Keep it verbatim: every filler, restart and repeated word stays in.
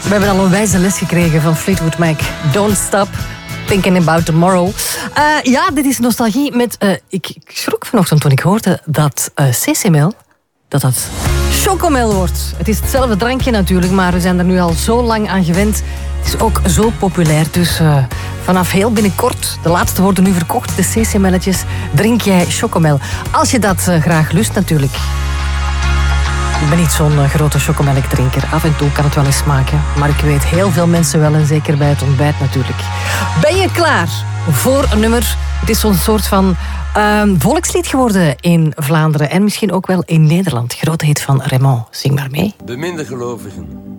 We hebben al een wijze les gekregen van Fleetwood Mac. Don't stop thinking about tomorrow. Uh, ja, dit is nostalgie met... Uh, ik, ik schrok vanochtend toen ik hoorde dat uh, Sesamel, dat dat chocomel wordt. Het is hetzelfde drankje natuurlijk, maar we zijn er nu al zo lang aan gewend. Het is ook zo populair, dus uh, vanaf heel binnenkort, de laatste worden nu verkocht, de sesamelletjes, drink jij chocomel. Als je dat uh, graag lust natuurlijk. Ik ben niet zo'n uh, grote chocomelkdrinker. Af en toe kan het wel eens smaken. Maar ik weet heel veel mensen wel en zeker bij het ontbijt natuurlijk. Ben je klaar voor een nummer? Het is zo'n soort van uh, volkslied geworden in Vlaanderen. En misschien ook wel in Nederland. Grote hit van Raymond. Zing maar mee. De mindergelovigen.